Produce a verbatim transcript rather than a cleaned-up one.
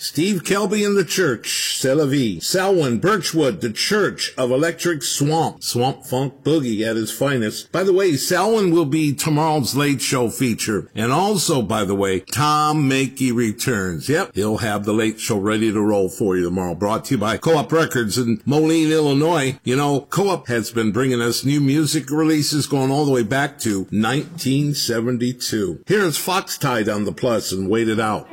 Steve Kelby and the Church, C'est la vie. Selwyn, Birchwood, the Church of Electric Swamp. Swamp Funk Boogie at his finest. By the way, Selwyn will be tomorrow's Late Show feature. And also, by the way, Tom Makey returns. Yep, he'll have the Late Show ready to roll for you tomorrow. Brought to you by Co-op Records in Moline, Illinois. You know, Co-op has been bringing us new music releases going all the way back to nineteen seventy-two. Here's Foxtide on the Plus and Wait It Out.